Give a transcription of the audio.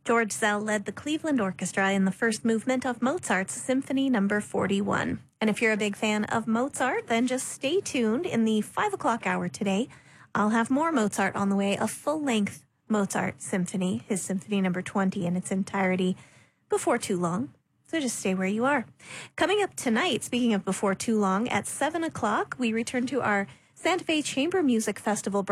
George Szell led the Cleveland Orchestra in the first movement of Mozart's Symphony No. 41. And if you're a big fan of Mozart, then just stay tuned. In the 5 o'clock hour today, I'll have more Mozart on the way, a full-length Mozart symphony, his Symphony No. 20 in its entirety, before too long. So just stay where you are. Coming up tonight, speaking of before too long, at 7 o'clock, we return to our Santa Fe Chamber Music Festival